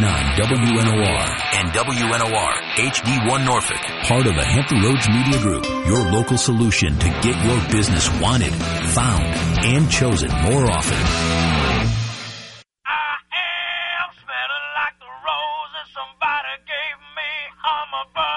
WNOR and WNOR HD1 Norfolk. Part of the Hampton Roads Media Group, your local solution to get your business wanted, found, and chosen more often. I am smelling like the roses somebody gave me. I'm a